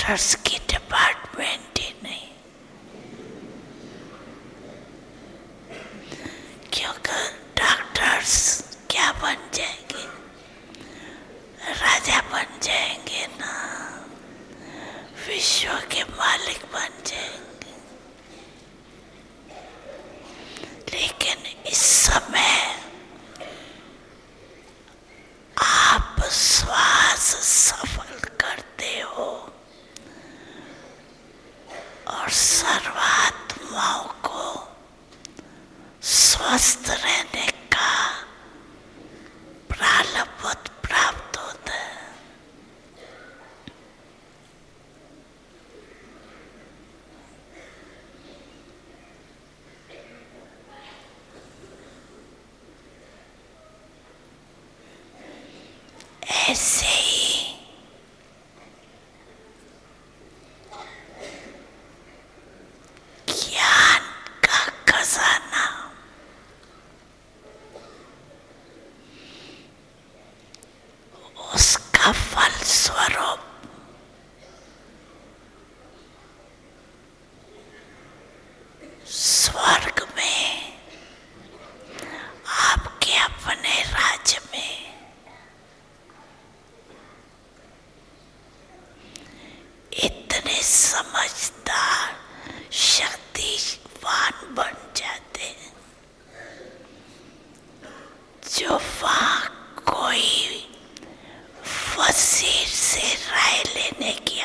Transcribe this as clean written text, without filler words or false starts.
Doctors की department ही नहीं, क्योंकि डॉक्टर्स क्या बन जाएंगे, राजा बन जाएंगे ना, विश्व के मालिक बन जाएंगे। लेकिन इस समय आप श्वास सफल करते हो और सर्वात्माओं को स्वस्थ रहने का प्रारब्ध प्राप्त होता है। ऐसे ही ज्ञान का खजाना उसका फल स्वरूप स्वर्ग में, आपके अपने राज्य में इतने समझदार शक्तिवान बन जाते हैं जो वहां कोई वजीर से राय लेने की